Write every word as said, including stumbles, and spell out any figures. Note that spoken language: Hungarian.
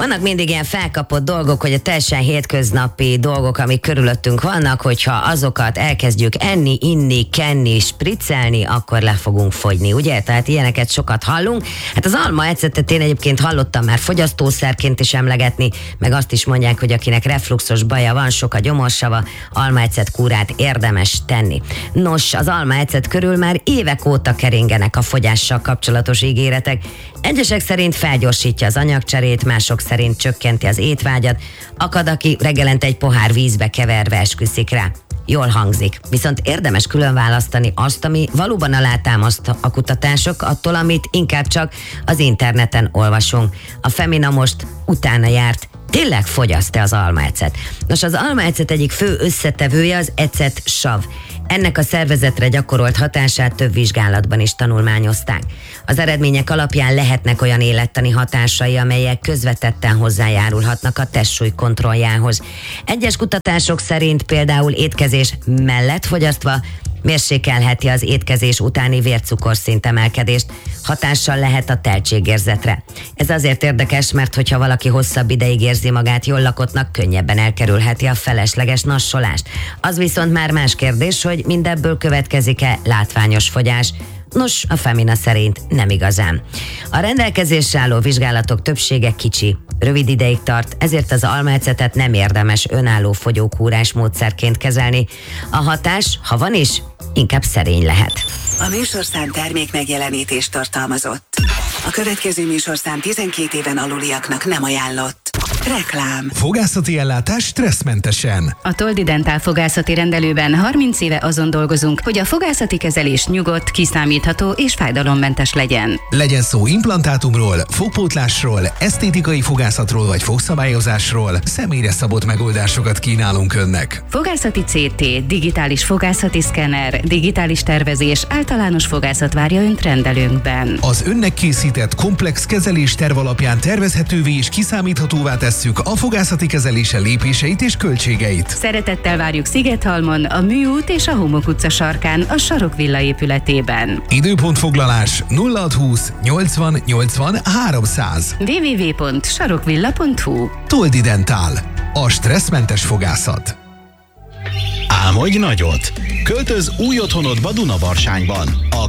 Vannak mindig ilyen felkapott dolgok, hogy a teljesen hétköznapi dolgok, amik körülöttünk vannak, hogyha azokat elkezdjük enni, inni, kenni, spriccelni, akkor le fogunk fogyni, ugye? Tehát ilyeneket sokat hallunk. Hát az almaecetet én egyébként hallottam már fogyasztószerként is emlegetni, meg azt is mondják, hogy akinek refluxos baja van, sok a gyomorsava, almaecet kúrát érdemes tenni. Nos, az almaecet körül már évek óta keringenek a fogyással kapcsolatos ígéretek. Egyesek szerint felgyorsítja az anyagcserét, mások szerint csökkenti az étvágyat, akad, aki reggelente egy pohár vízbe keverve esküszik rá. Jól hangzik, viszont érdemes külön választani azt, ami valóban alátámaszt a kutatások, attól, amit inkább csak az interneten olvasunk. A Femina most utána járt, tényleg fogyaszt-e az almaecet? Nos, az almaecet egyik fő összetevője az ecetsav. Ennek a szervezetre gyakorolt hatását több vizsgálatban is tanulmányozták. Az eredmények alapján lehetnek olyan élettani hatásai, amelyek közvetetten hozzájárulhatnak a testsúly kontrolljához. Egyes kutatások szerint például étkezés mellett fogyasztva mérsékelheti az étkezés utáni vércukorszint emelkedést, hatással lehet a teltségérzetre. Ez azért érdekes, mert hogyha valaki hosszabb ideig érzi magát jól lakottnak, könnyebben elkerülheti a felesleges nassolást. Az viszont már más kérdés, hogy mindebből következik-e látványos fogyás. Nos, a Femina szerint nem igazán. A rendelkezésre álló vizsgálatok többsége kicsi, rövid ideig tart, ezért az almaecetet nem érdemes önálló fogyókúrás módszerként kezelni. A hatás, ha van is, inkább szerény lehet. A műsorszám termék megjelenítést tartalmazott. A következő műsorszám tizenkét éven aluliaknak nem ajánlott. Reklám. Fogászati ellátás stresszmentesen. A Toldi Dentál fogászati rendelőben harminc éve azon dolgozunk, hogy a fogászati kezelés nyugodt, kiszámítható és fájdalommentes legyen. Legyen szó implantátumról, fogpótlásról, esztétikai fogászatról vagy fogszabályozásról, személyre szabott megoldásokat kínálunk önnek. Fogászati cé té, digitális fogászati szkenner, digitális tervezés, általános fogászat várja önt rendelőnkben. Az önnek készített komplex kezelés terv alapján tervezhetővé és kiszámíthatóvá tesszük a fogászati kezelése lépéseit és költségeit. Szeretettel várjuk Szigethalmon, a Műút és a Homok utca sarkán, a Sarokvilla épületében. Időpontfoglalás nulla hatszázhúsz nyolcvan nyolcvan háromszáz. double-u double-u double-u pont sarokvilla pont hu. Toldi Dentál. A stresszmentes fogászat. Álmodj nagyot! Költöz új otthonodba Dunabarsányban. A